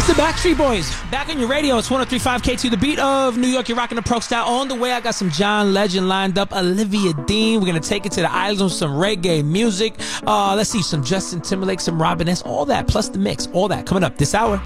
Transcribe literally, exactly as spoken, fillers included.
The Backstreet Boys, back on your radio. It's one oh three point five K T, the beat of New York. You're rocking the Pro Style. On the way, I got some John Legend lined up. Olivia Dean. We're going to take it to the islands with some reggae music. Uh, let's see, some Justin Timberlake, some Robin S. All that, plus the mix. All that coming up this hour.